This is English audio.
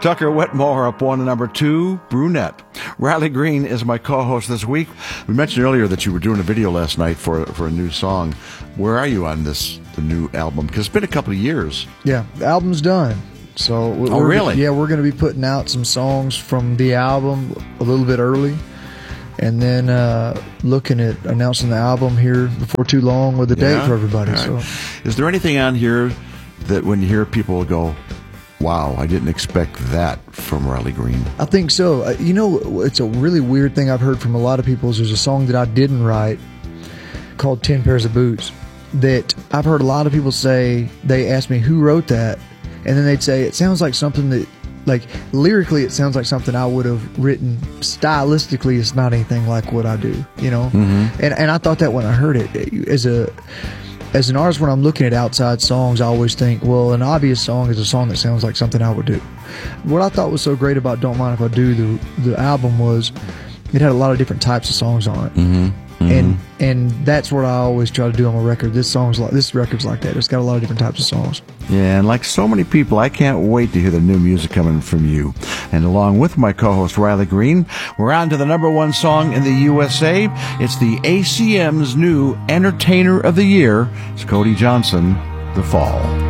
Tucker Whitmore up one to number 2, Brunette. Riley Green is my co-host this week. We mentioned earlier that you were doing a video last night for a new song. Where are you on the new album? Because it's been a couple of years. Yeah, the album's done. So really? Yeah, we're going to be putting out some songs from the album a little bit early, and then looking at announcing the album here before too long with a date for everybody. Right. So, is there anything on here that when you hear people go, wow, I didn't expect that from Riley Green? I think so. It's a really weird thing I've heard from a lot of people is there's a song that I didn't write called 10 Pairs of Boots that I've heard a lot of people say, they ask me who wrote that, and then they'd say it sounds like something that, like, lyrically it sounds like something I would have written. Stylistically it's not anything like what I do, you know? Mm-hmm. And I thought that when I heard it. As an artist, when I'm looking at outside songs, I always think, well, an obvious song is a song that sounds like something I would do. What I thought was so great about Don't Mind If I Do, the album, was it had a lot of different types of songs on it. Mm-hmm. Mm-hmm. And that's what I always try to do on my record. This record's like that. It's got a lot of different types of songs. Yeah, and like so many people, I can't wait to hear the new music coming from you. And along with my co-host Riley Green, we're on to the number 1 song in the USA. It's the ACM's new Entertainer of the Year. It's Cody Johnson, The Fall.